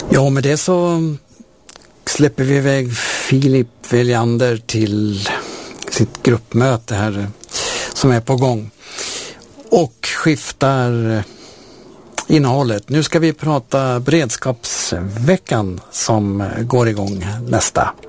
Ja, med det så släpper vi iväg Filip Veljander till sitt gruppmöte här som är på gång och skiftar innehållet. Nu ska vi prata beredskapsveckan som går igång nästa